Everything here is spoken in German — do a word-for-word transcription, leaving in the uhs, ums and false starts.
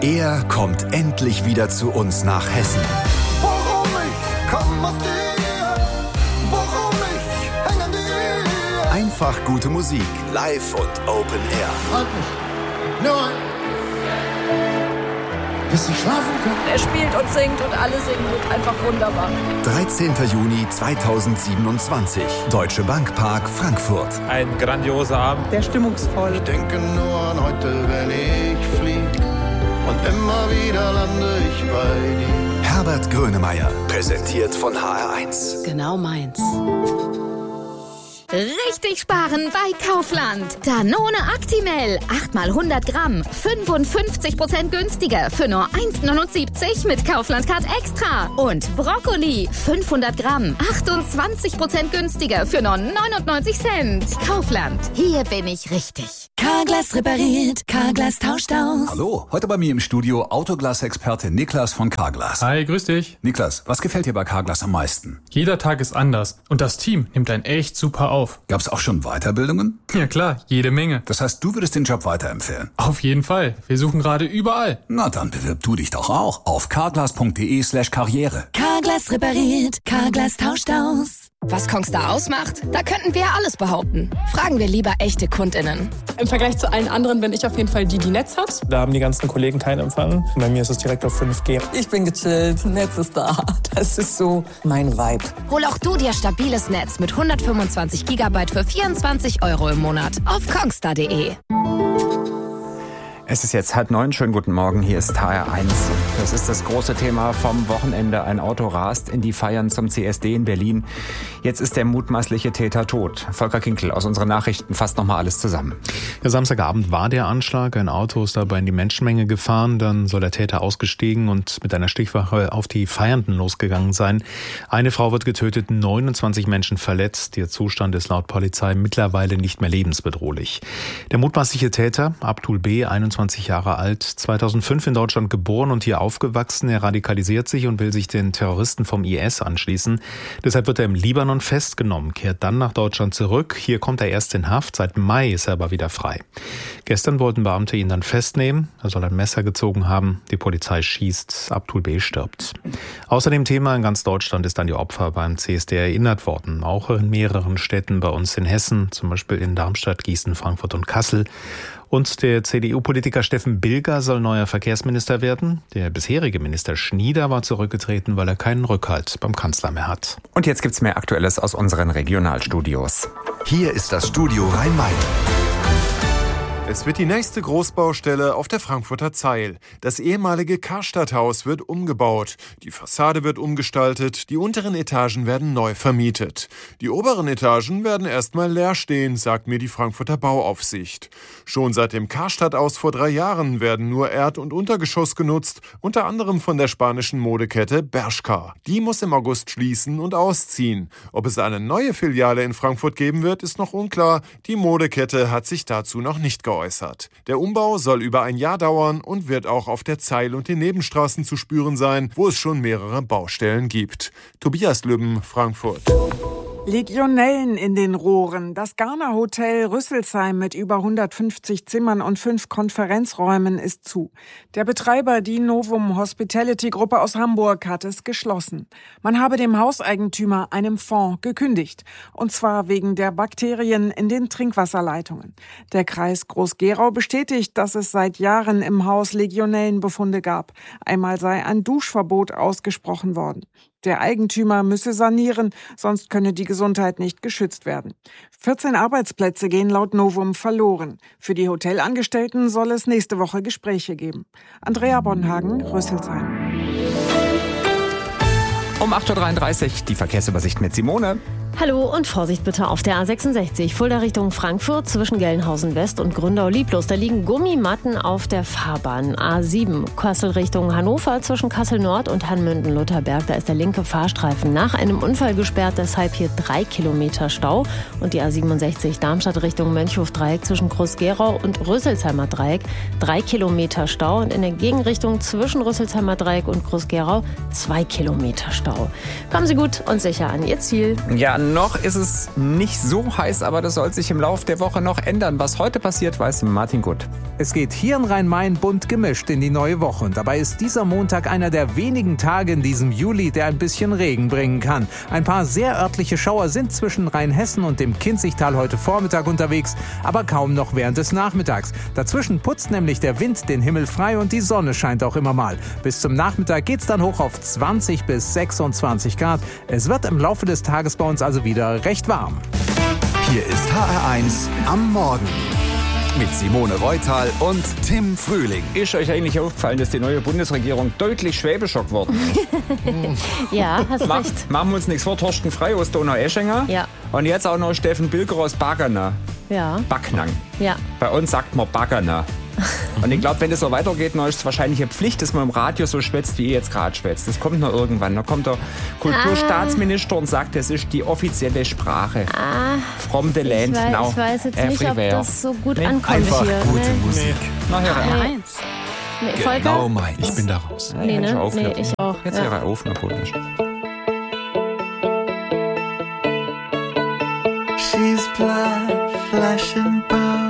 Er kommt endlich wieder zu uns nach Hessen. Warum ich komm aus dir, warum ich häng an dir. Einfach gute Musik, live und Open Air. Halt mich, nur bis ich schlafen kann. Er spielt und singt und alle singen mit. Einfach wunderbar. dreizehnter Juni zweitausendsiebenundzwanzig. Deutsche Bank Park, Frankfurt. Ein grandioser Abend. Der stimmungsvoll. Ich denke nur an heute, wenn ich flieg. Und immer wieder lande ich bei dir. Herbert Grönemeyer. Präsentiert von H R eins. Genau meins. Richtig sparen bei Kaufland. Danone Actimel. acht mal hundert Gramm. fünfundfünfzig Prozent günstiger. Für nur eins neunundsiebzig mit Kaufland Card Extra. Und Brokkoli. fünfhundert Gramm. achtundzwanzig Prozent günstiger. Für nur neunundneunzig Cent. Kaufland. Hier bin ich richtig. Carglass repariert. Carglass tauscht aus. Hallo, heute bei mir im Studio Autoglas-Experte Niklas von Carglass. Hi, grüß dich. Niklas, was gefällt dir bei Carglass am meisten? Jeder Tag ist anders und das Team nimmt einen echt super auf. Gab's auch schon Weiterbildungen? Ja klar, jede Menge. Das heißt, du würdest den Job weiterempfehlen? Auf jeden Fall. Wir suchen gerade überall. Na, dann bewirb du dich doch auch auf carglass.de slash karriere. Carglass repariert. Carglass tauscht aus. Was Kongstar ausmacht? Da könnten wir alles behaupten. Fragen wir lieber echte KundInnen. Im Vergleich zu allen anderen bin ich auf jeden Fall die, die Netz hat. Da haben die ganzen Kollegen keinen Empfang. Bei mir ist es direkt auf fünf G. Ich bin gechillt, Netz ist da. Das ist so mein Vibe. Hol auch du dir stabiles Netz mit hundertfünfundzwanzig Gigabyte für vierundzwanzig Euro im Monat auf kongstar punkt de. Es ist jetzt halb neun. Schönen guten Morgen. Hier ist H R eins. Das ist das große Thema vom Wochenende. Ein Auto rast in die Feiern zum C S D in Berlin. Jetzt ist der mutmaßliche Täter tot. Volker Kinkel aus unseren Nachrichten fasst nochmal alles zusammen. Ja, Samstagabend war der Anschlag. Ein Auto ist dabei in die Menschenmenge gefahren. Dann soll der Täter ausgestiegen und mit einer Stichwache auf die Feiernden losgegangen sein. Eine Frau wird getötet, neunundzwanzig Menschen verletzt. Ihr Zustand ist laut Polizei mittlerweile nicht mehr lebensbedrohlich. Der mutmaßliche Täter, Abdul B., einundzwanzig Jahre alt, zweitausendfünf in Deutschland geboren und hier aufgewachsen. Er radikalisiert sich und will sich den Terroristen vom I S anschließen. Deshalb wird er im Libanon festgenommen, kehrt dann nach Deutschland zurück. Hier kommt er erst in Haft. Seit Mai ist er aber wieder frei. Gestern wollten Beamte ihn dann festnehmen. Er soll ein Messer gezogen haben. Die Polizei schießt. Abdul B. stirbt. Außer dem Thema in ganz Deutschland ist an die Opfer beim C S D erinnert worden. Auch in mehreren Städten bei uns in Hessen, zum Beispiel in Darmstadt, Gießen, Frankfurt und Kassel. Und der C D U-Politiker Steffen Bilger soll neuer Verkehrsminister werden. Der bisherige Minister Schnieder war zurückgetreten, weil er keinen Rückhalt beim Kanzler mehr hat. Und jetzt gibt's mehr Aktuelles aus unseren Regionalstudios. Hier ist das Studio Rhein-Main. Es wird die nächste Großbaustelle auf der Frankfurter Zeil. Das ehemalige Karstadthaus wird umgebaut. Die Fassade wird umgestaltet, die unteren Etagen werden neu vermietet. Die oberen Etagen werden erstmal leer stehen, sagt mir die Frankfurter Bauaufsicht. Schon seit dem Karstadt aus vor drei Jahren werden nur Erd- und Untergeschoss genutzt, unter anderem von der spanischen Modekette Bershka. Die muss im August schließen und ausziehen. Ob es eine neue Filiale in Frankfurt geben wird, ist noch unklar. Die Modekette hat sich dazu noch nicht geäußert. Der Umbau soll über ein Jahr dauern und wird auch auf der Zeil und den Nebenstraßen zu spüren sein, wo es schon mehrere Baustellen gibt. Tobias Lübben, Frankfurt. Legionellen in den Rohren. Das Garner Hotel Rüsselsheim mit über hundertfünfzig Zimmern und fünf Konferenzräumen ist zu. Der Betreiber, die Novum Hospitality Gruppe aus Hamburg, hat es geschlossen. Man habe dem Hauseigentümer einem Fonds gekündigt. Und zwar wegen der Bakterien in den Trinkwasserleitungen. Der Kreis Groß-Gerau bestätigt, dass es seit Jahren im Haus Legionellenbefunde gab. Einmal sei ein Duschverbot ausgesprochen worden. Der Eigentümer müsse sanieren, sonst könne die Gesundheit nicht geschützt werden. vierzehn Arbeitsplätze gehen laut Novum verloren. Für die Hotelangestellten soll es nächste Woche Gespräche geben. Andrea Bonhagen, Rüsselsheim. Um acht Uhr dreiunddreißig die Verkehrsübersicht mit Simone. Hallo und Vorsicht bitte auf der A sechsundsechzig, Fulda Richtung Frankfurt zwischen Gelnhausen West und Gründau-Lieblos. Da liegen Gummimatten auf der Fahrbahn. A sieben, Kassel Richtung Hannover zwischen Kassel Nord und Hanmünden-Lutherberg. Da ist der linke Fahrstreifen nach einem Unfall gesperrt, deshalb hier drei Kilometer Stau. Und die A siebenundsechzig, Darmstadt Richtung Mönchhof-Dreieck zwischen Groß-Gerau und Rüsselsheimer Dreieck. Drei Kilometer Stau und in der Gegenrichtung zwischen Rüsselsheimer Dreieck und Groß-Gerau zwei Kilometer Stau. Kommen Sie gut und sicher an Ihr Ziel. Ja, noch ist es nicht so heiß, aber das soll sich im Laufe der Woche noch ändern. Was heute passiert, weiß Martin Gutt. Es geht hier in Rhein-Main bunt gemischt in die neue Woche. Und dabei ist dieser Montag einer der wenigen Tage in diesem Juli, der ein bisschen Regen bringen kann. Ein paar sehr örtliche Schauer sind zwischen Rheinhessen und dem Kinzigtal heute Vormittag unterwegs, aber kaum noch während des Nachmittags. Dazwischen putzt nämlich der Wind den Himmel frei und die Sonne scheint auch immer mal. Bis zum Nachmittag geht's dann hoch auf zwanzig bis sechsundzwanzig Grad. Es wird im Laufe des Tages bei uns also wieder recht warm. Hier ist H R eins am Morgen mit Simone Reutal und Tim Frühling. Ist euch eigentlich aufgefallen, dass die neue Bundesregierung deutlich schwäbischer geworden ist? Ja, hast Mach, recht. Machen wir uns nichts vor, Torsten Frey aus Donau-Eschingen. Ja. Und jetzt auch noch Steffen Bilger aus Baggana. Ja. Backnang. Ja. Bei uns sagt man Baggana. Und ich glaube, wenn das so weitergeht, dann ist es wahrscheinlich eine Pflicht, dass man im Radio so schwätzt, wie ihr jetzt gerade schwätzt. Das kommt noch irgendwann. Da kommt der Kulturstaatsminister und sagt, das ist die offizielle Sprache. Ah, From the land ich weiß, now. Ich weiß jetzt everywhere. nicht, ob das so gut Nee, ankommt Einfach hier. gute nee. Musik. Na, hör Nee. rein. Nee, Volker? Genau meins. Ich bin da raus. Nee, ne? Auf, Nee, ich auch. Jetzt Ja. höre auf, na Polish. She's blood, flesh and bone.